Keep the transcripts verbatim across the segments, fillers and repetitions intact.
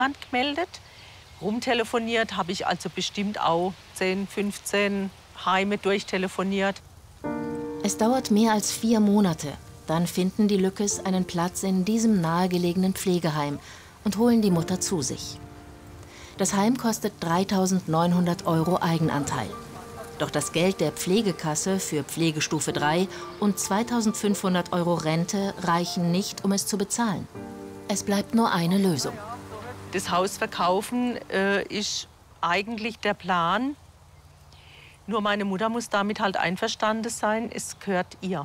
angemeldet. Rumtelefoniert habe ich also bestimmt auch zehn, fünfzehn Heime durchtelefoniert. Es dauert mehr als vier Monate. Dann finden die Lückes einen Platz in diesem nahegelegenen Pflegeheim und holen die Mutter zu sich. Das Heim kostet dreitausendneunhundert Euro Eigenanteil. Doch das Geld der Pflegekasse für Pflegestufe drei und zweitausendfünfhundert Euro Rente reichen nicht, um es zu bezahlen. Es bleibt nur eine Lösung. Das Haus verkaufen äh, ist eigentlich der Plan. Nur meine Mutter muss damit halt einverstanden sein, es gehört ihr.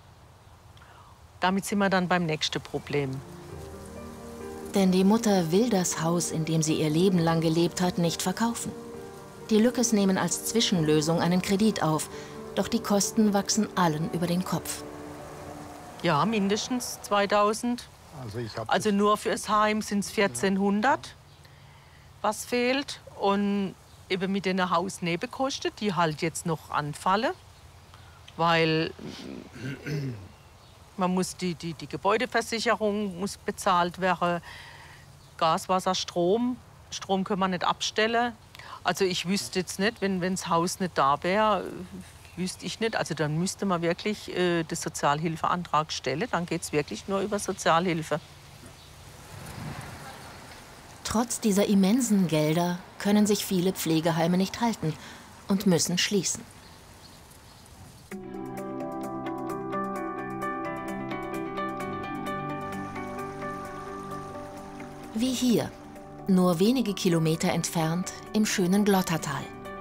Damit sind wir dann beim nächsten Problem. Denn die Mutter will das Haus, in dem sie ihr Leben lang gelebt hat, nicht verkaufen. Die Lückes nehmen als Zwischenlösung einen Kredit auf, doch die Kosten wachsen allen über den Kopf. Ja, mindestens zweitausend. Also, ich hab also nur fürs Heim sind es vierzehnhundert, was fehlt. Und eben mit den Hausnebenkosten, die halt jetzt noch anfallen, weil man muss die, die, die Gebäudeversicherung muss bezahlt werden, Gas, Wasser, Strom. Strom können wir nicht abstellen. Also ich wüsste jetzt nicht, wenn, wenn das Haus nicht da wäre, wüsste ich nicht. Also dann müsste man wirklich äh, den Sozialhilfeantrag stellen. Dann geht es wirklich nur über Sozialhilfe. Trotz dieser immensen Gelder können sich viele Pflegeheime nicht halten und müssen schließen. Wie hier, nur wenige Kilometer entfernt im schönen Glottertal.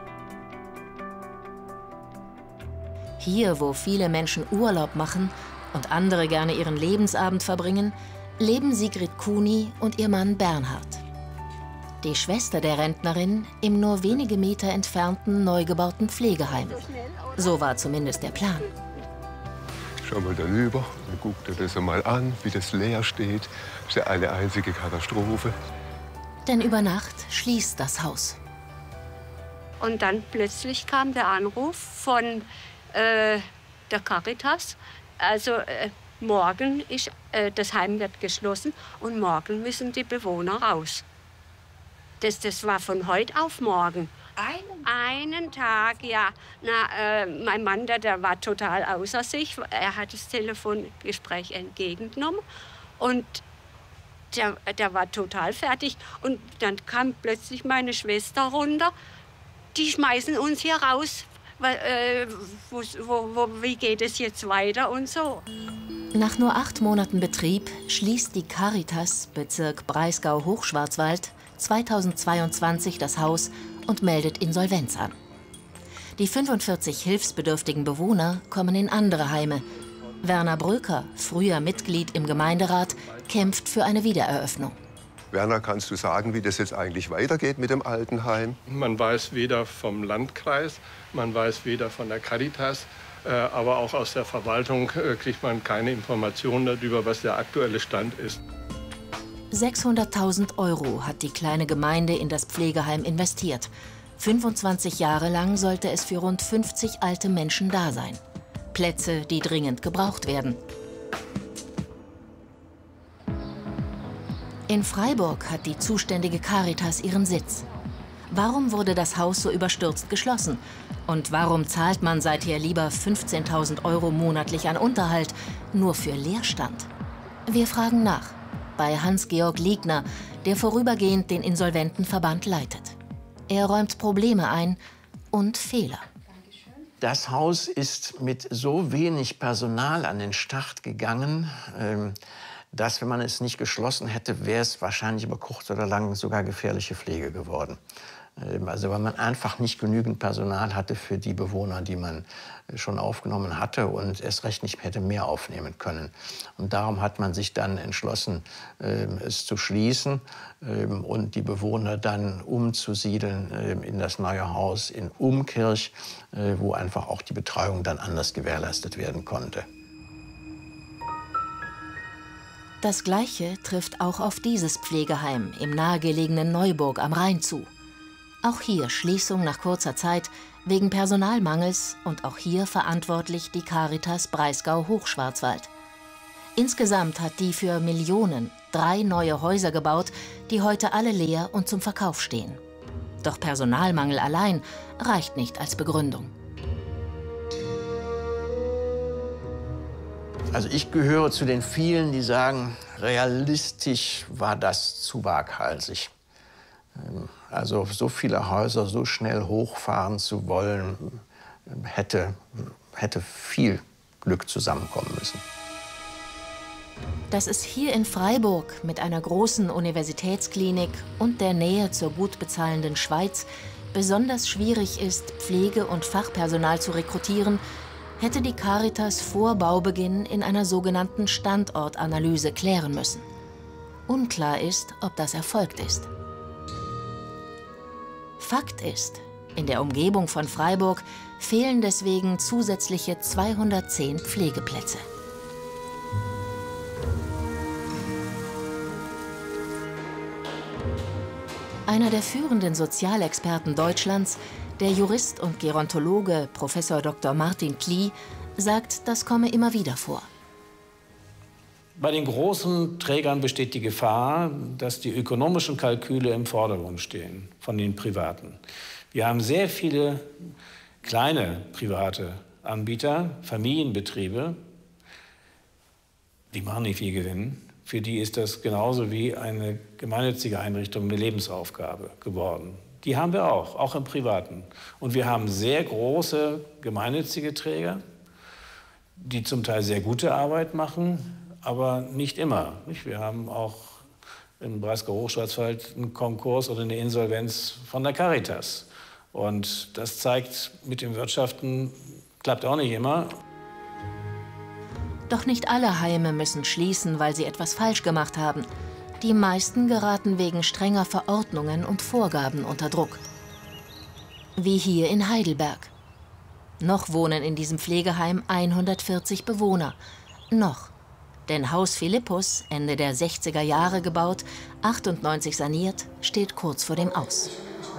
Hier, wo viele Menschen Urlaub machen und andere gerne ihren Lebensabend verbringen, leben Sigrid Kuni und ihr Mann Bernhard. Die Schwester der Rentnerin im nur wenige Meter entfernten neu gebauten Pflegeheim. So war zumindest der Plan. Schau mal darüber, dann guck dir das einmal an, wie das leer steht. Das ist ja eine einzige Katastrophe. Denn über Nacht schließt das Haus. Und dann plötzlich kam der Anruf von äh, der Caritas. Also äh, morgen ist, äh, das Heim wird geschlossen und morgen müssen die Bewohner raus. Das, das war von heute auf morgen. Einen, Einen Tag, ja. Na, äh, mein Mann, der, der war total außer sich. Er hat das Telefongespräch entgegengenommen und der, der war total fertig. Und dann kam plötzlich meine Schwester runter. Die schmeißen uns hier raus. Weil, äh, wo, wo, wo, wie geht es jetzt weiter und so. Nach nur acht Monaten Betrieb schließt die Caritas, Bezirk Breisgau-Hochschwarzwald, zweitausendzweiundzwanzig das Haus und meldet Insolvenz an. Die fünfundvierzig hilfsbedürftigen Bewohner kommen in andere Heime. Werner Bröker, früher Mitglied im Gemeinderat, kämpft für eine Wiedereröffnung. Werner, kannst du sagen, wie das jetzt eigentlich weitergeht mit dem Altenheim? Man weiß weder vom Landkreis, man weiß weder von der Caritas, äh, aber auch aus der Verwaltung äh, kriegt man keine Informationen darüber, was der aktuelle Stand ist. sechshunderttausend Euro hat die kleine Gemeinde in das Pflegeheim investiert. fünfundzwanzig Jahre lang sollte es für rund fünfzig alte Menschen da sein. Plätze, die dringend gebraucht werden. In Freiburg hat die zuständige Caritas ihren Sitz. Warum wurde das Haus so überstürzt geschlossen? Und warum zahlt man seither lieber fünfzehntausend Euro monatlich an Unterhalt, nur für Leerstand? Wir fragen nach. Bei Hans-Georg Liegner, der vorübergehend den Insolventenverband leitet. Er räumt Probleme ein und Fehler. Das Haus ist mit so wenig Personal an den Start gegangen, dass, wenn man es nicht geschlossen hätte, wäre es wahrscheinlich über kurz oder lang sogar gefährliche Pflege geworden. Also weil man einfach nicht genügend Personal hatte für die Bewohner, die man schon aufgenommen hatte und erst recht nicht hätte mehr aufnehmen können. Und darum hat man sich dann entschlossen, es zu schließen und die Bewohner dann umzusiedeln in das neue Haus in Umkirch, wo einfach auch die Betreuung dann anders gewährleistet werden konnte. Das Gleiche trifft auch auf dieses Pflegeheim im nahegelegenen Neuburg am Rhein zu. Auch hier Schließung nach kurzer Zeit wegen Personalmangels und auch hier verantwortlich die Caritas Breisgau-Hochschwarzwald. Insgesamt hat die für Millionen drei neue Häuser gebaut, die heute alle leer und zum Verkauf stehen. Doch Personalmangel allein reicht nicht als Begründung. Also ich gehöre zu den vielen, die sagen, realistisch war das zu waghalsig. Also so viele Häuser so schnell hochfahren zu wollen, hätte, hätte viel Glück zusammenkommen müssen. Dass es hier in Freiburg mit einer großen Universitätsklinik und der Nähe zur gut bezahlenden Schweiz besonders schwierig ist, Pflege- und Fachpersonal zu rekrutieren, hätte die Caritas vor Baubeginn in einer sogenannten Standortanalyse klären müssen. Unklar ist, ob das erfolgt ist. Fakt ist, in der Umgebung von Freiburg fehlen deswegen zusätzliche zweihundertzehn Pflegeplätze. Einer der führenden Sozialexperten Deutschlands, der Jurist und Gerontologe Professor Doktor Martin Klee, sagt, das komme immer wieder vor. Bei den großen Trägern besteht die Gefahr, dass die ökonomischen Kalküle im Vordergrund stehen von den Privaten. Wir haben sehr viele kleine private Anbieter, Familienbetriebe, die machen nicht viel Gewinn. Für die ist das genauso wie eine gemeinnützige Einrichtung eine Lebensaufgabe geworden. Die haben wir auch, auch im Privaten. Und wir haben sehr große gemeinnützige Träger, die zum Teil sehr gute Arbeit machen, aber nicht immer. Wir haben auch im Breisgau-Hochschwarzwald einen Konkurs oder eine Insolvenz von der Caritas. Und das zeigt, mit dem Wirtschaften klappt auch nicht immer. Doch nicht alle Heime müssen schließen, weil sie etwas falsch gemacht haben. Die meisten geraten wegen strenger Verordnungen und Vorgaben unter Druck. Wie hier in Heidelberg. Noch wohnen in diesem Pflegeheim hundertvierzig Bewohner. Noch. Denn Haus Philippus, Ende der sechziger Jahre gebaut, achtundneunzig saniert, steht kurz vor dem Aus.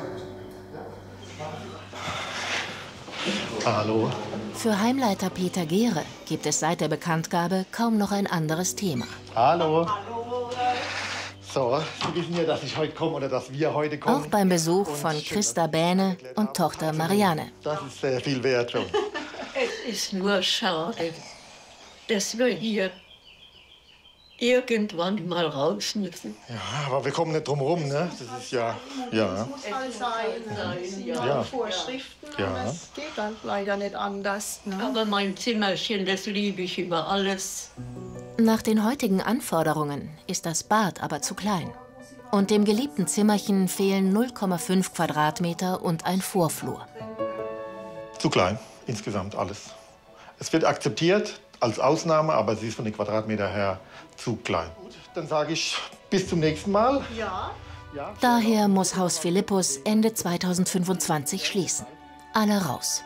Hallo. Für Heimleiter Peter Gehre gibt es seit der Bekanntgabe kaum noch ein anderes Thema. Hallo. So, Sie wissen ja, dass ich heute komme oder dass wir heute kommen. Auch beim Besuch von Christa Bähne und Tochter Marianne. Das ist sehr viel wert schon. Es ist nur schade, dass wir hier irgendwann mal raus müssen. Ja, aber wir kommen nicht drum rum, ne? Das ist ja, ja. Ja, Ja. Vorschriften, Ja. aber es geht dann leider nicht anders. Ne? Aber mein Zimmerchen, das liebe ich über alles. Nach den heutigen Anforderungen ist das Bad aber zu klein. Und dem geliebten Zimmerchen fehlen null Komma fünf Quadratmeter und ein Vorflur. Zu klein, insgesamt alles. Es wird akzeptiert als Ausnahme, aber sie ist von den Quadratmeter her zu klein. Gut, dann sage ich bis zum nächsten Mal. Ja. Ja. Daher muss Haus Philippus Ende zweitausendfünfundzwanzig schließen. Alle raus.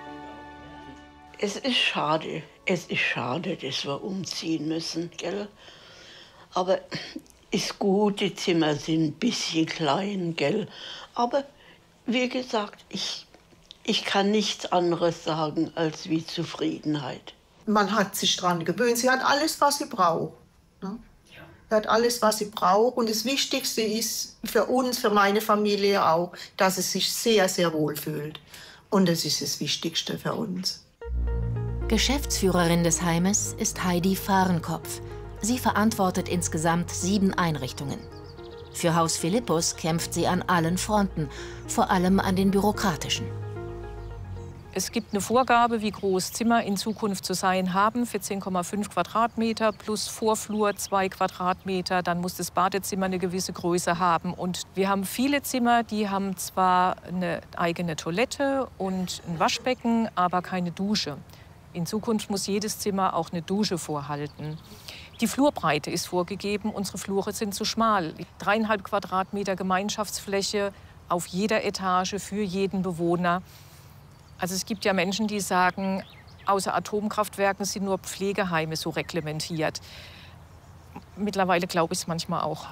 Es ist schade, es ist schade, dass wir umziehen müssen, gell? Aber ist gut, die Zimmer sind ein bisschen klein, gell? Aber wie gesagt, ich, ich kann nichts anderes sagen als wie Zufriedenheit. Man hat sich dran gewöhnt. Sie hat alles, was sie braucht. Ne? Sie hat alles, was sie braucht. Und das Wichtigste ist für uns, für meine Familie auch, dass sie sich sehr, sehr wohl fühlt. Und das ist das Wichtigste für uns. Geschäftsführerin des Heimes ist Heidi Fahrenkopf. Sie verantwortet insgesamt sieben Einrichtungen. Für Haus Philippus kämpft sie an allen Fronten, vor allem an den bürokratischen. Es gibt eine Vorgabe, wie groß Zimmer in Zukunft zu sein haben, vierzehn Komma fünf Quadratmeter plus Vorflur zwei Quadratmeter. Dann muss das Badezimmer eine gewisse Größe haben. Und wir haben viele Zimmer, die haben zwar eine eigene Toilette und ein Waschbecken, aber keine Dusche. In Zukunft muss jedes Zimmer auch eine Dusche vorhalten. Die Flurbreite ist vorgegeben, unsere Flure sind zu schmal. Dreieinhalb Quadratmeter Gemeinschaftsfläche auf jeder Etage für jeden Bewohner. Also es gibt ja Menschen, die sagen, außer Atomkraftwerken sind nur Pflegeheime so reglementiert. Mittlerweile glaube ich es manchmal auch.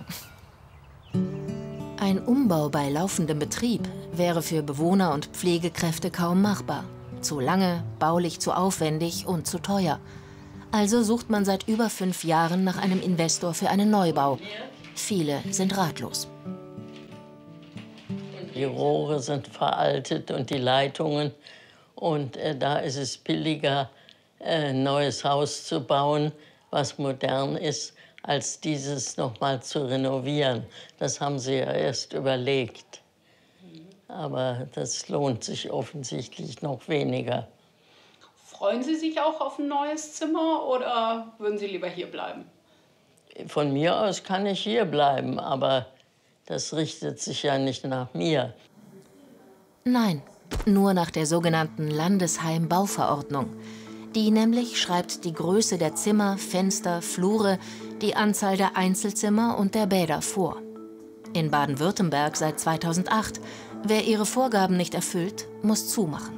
Ein Umbau bei laufendem Betrieb wäre für Bewohner und Pflegekräfte kaum machbar. Zu lange, baulich zu aufwendig und zu teuer. Also sucht man seit über fünf Jahren nach einem Investor für einen Neubau. Viele sind ratlos. Die Rohre sind veraltet und die Leitungen. Und äh, da ist es billiger, äh, ein neues Haus zu bauen, was modern ist, als dieses noch mal zu renovieren. Das haben sie ja erst überlegt. Aber das lohnt sich offensichtlich noch weniger. Freuen Sie sich auch auf ein neues Zimmer oder würden Sie lieber hier bleiben? Von mir aus kann ich hier bleiben, aber das richtet sich ja nicht nach mir. Nein, nur nach der sogenannten Landesheimbauverordnung. Die nämlich schreibt die Größe der Zimmer, Fenster, Flure, die Anzahl der Einzelzimmer und der Bäder vor. In Baden-Württemberg seit zweitausendacht. Wer ihre Vorgaben nicht erfüllt, muss zumachen.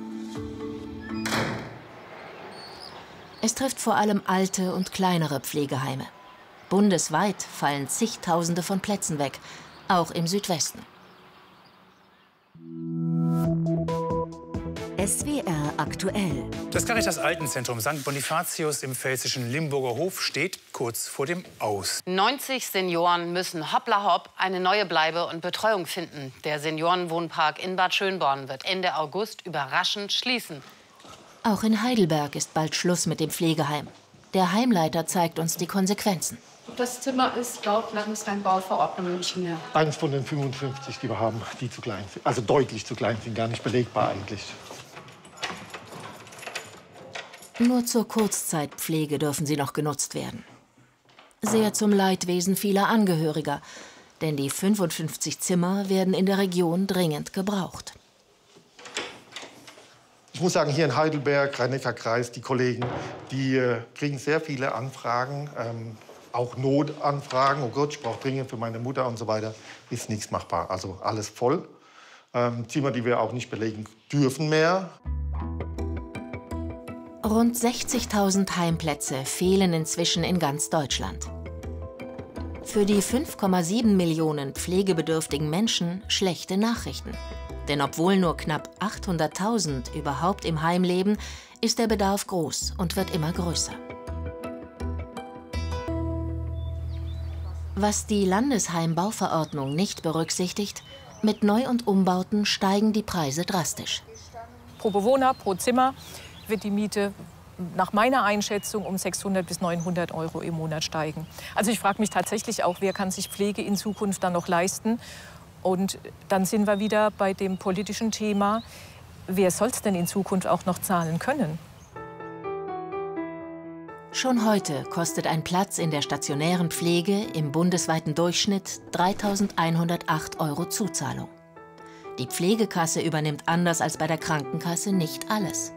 Es trifft vor allem alte und kleinere Pflegeheime. Bundesweit fallen zigtausende von Plätzen weg, auch im Südwesten. S W R aktuell. Das Caritas Altenzentrum Sankt Bonifatius im pfälzischen Limburger Hof steht kurz vor dem Aus. neunzig Senioren müssen hoppla hopp eine neue Bleibe und Betreuung finden. Der Seniorenwohnpark in Bad Schönborn wird Ende August überraschend schließen. Auch in Heidelberg ist bald Schluss mit dem Pflegeheim. Der Heimleiter zeigt uns die Konsequenzen. Das Zimmer ist laut Landesheimbauverordnung nicht mehr. Eins von den fünfundfünfzig, die wir haben, die zu klein sind. Also deutlich zu klein sind, gar nicht belegbar eigentlich. Nur zur Kurzzeitpflege dürfen sie noch genutzt werden. Sehr zum Leidwesen vieler Angehöriger, denn die fünfundfünfzig Zimmer werden in der Region dringend gebraucht. Ich muss sagen, hier in Heidelberg, Rhein-Neckar-Kreis, die Kollegen, die äh, kriegen sehr viele Anfragen, ähm, auch Notanfragen. Oh Gott, ich brauche dringend für meine Mutter und so weiter. Ist nichts machbar. Also alles voll. Ähm, Zimmer, die wir auch nicht belegen dürfen mehr. Rund sechzigtausend Heimplätze fehlen inzwischen in ganz Deutschland. Für die fünf Komma sieben Millionen pflegebedürftigen Menschen schlechte Nachrichten. Denn obwohl nur knapp achthunderttausend überhaupt im Heim leben, ist der Bedarf groß und wird immer größer. Was die Landesheimbauverordnung nicht berücksichtigt, mit Neu- und Umbauten steigen die Preise drastisch. Pro Bewohner, pro Zimmer wird die Miete nach meiner Einschätzung um sechshundert bis neunhundert Euro im Monat steigen. Also ich frage mich tatsächlich auch, wer kann sich Pflege in Zukunft dann noch leisten? Und dann sind wir wieder bei dem politischen Thema, wer soll es denn in Zukunft auch noch zahlen können? Schon heute kostet ein Platz in der stationären Pflege im bundesweiten Durchschnitt dreitausendeinhundertacht Euro Zuzahlung. Die Pflegekasse übernimmt anders als bei der Krankenkasse nicht alles.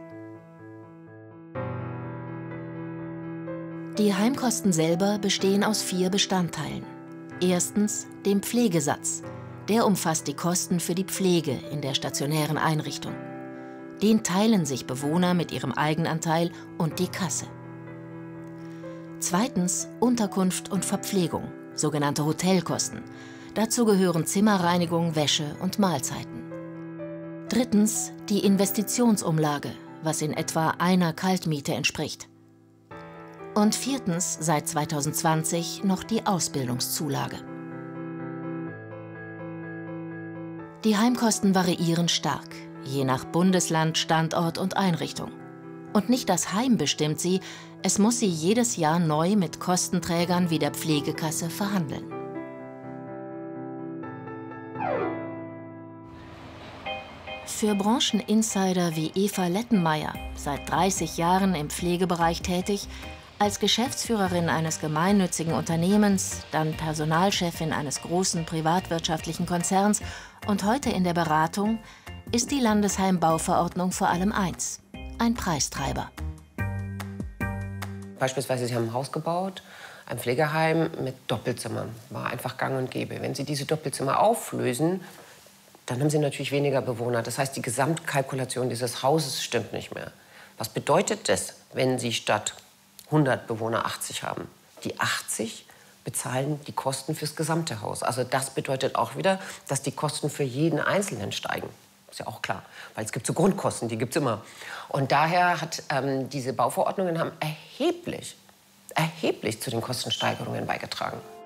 Die Heimkosten selber bestehen aus vier Bestandteilen. Erstens dem Pflegesatz. Der umfasst die Kosten für die Pflege in der stationären Einrichtung. Den teilen sich Bewohner mit ihrem Eigenanteil und die Kasse. Zweitens Unterkunft und Verpflegung, sogenannte Hotelkosten. Dazu gehören Zimmerreinigung, Wäsche und Mahlzeiten. Drittens die Investitionsumlage, was in etwa einer Kaltmiete entspricht. Und viertens seit zweitausendzwanzig noch die Ausbildungszulage. Die Heimkosten variieren stark, je nach Bundesland, Standort und Einrichtung. Und nicht das Heim bestimmt sie, es muss sie jedes Jahr neu mit Kostenträgern wie der Pflegekasse verhandeln. Für Brancheninsider wie Eva Lettenmeier, seit dreißig Jahren im Pflegebereich tätig, als Geschäftsführerin eines gemeinnützigen Unternehmens, dann Personalchefin eines großen privatwirtschaftlichen Konzerns und heute in der Beratung, ist die Landesheimbauverordnung vor allem eins: ein Preistreiber. Beispielsweise, Sie haben ein Haus gebaut, ein Pflegeheim mit Doppelzimmern. War einfach gang und gäbe. Wenn Sie diese Doppelzimmer auflösen, dann haben Sie natürlich weniger Bewohner. Das heißt, die Gesamtkalkulation dieses Hauses stimmt nicht mehr. Was bedeutet das, wenn Sie statt hundert Bewohner achtzig haben? Die achtzig bezahlen die Kosten fürs gesamte Haus. Also das bedeutet auch wieder, dass die Kosten für jeden Einzelnen steigen. Ist ja auch klar, weil es gibt so Grundkosten, die gibt es immer. Und daher hat ähm, diese Bauverordnungen haben erheblich, erheblich zu den Kostensteigerungen beigetragen.